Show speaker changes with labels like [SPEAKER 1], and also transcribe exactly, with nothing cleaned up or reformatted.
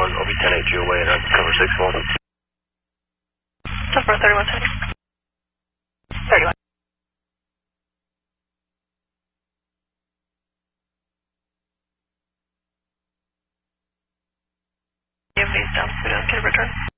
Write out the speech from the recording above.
[SPEAKER 1] one, I'll be ten eight G away and I'll cover six one.
[SPEAKER 2] Delta thirty-one ten. thirty-one. Give these down, so we don't get a return.